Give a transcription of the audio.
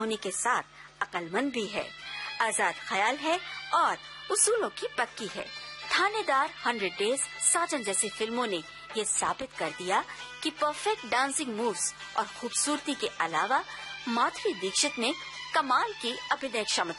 होने के साथ अक्लमंद भी है, आजाद ख्याल है और उसूलों की पक्की है। थानेदार, 100 डेज, साजन जैसी फिल्मों ने ये साबित कर दिया कि परफेक्ट डांसिंग मूव्स और खूबसूरती के अलावा माधुरी दीक्षित में कमाल की अभिनय क्षमता